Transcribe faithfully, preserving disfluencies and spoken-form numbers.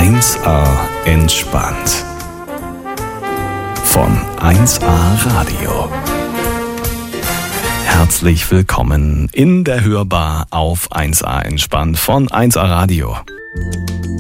eins A entspannt. Von eins A Radio. Herzlich willkommen in der Hörbar auf eins A entspannt von eins A Radio.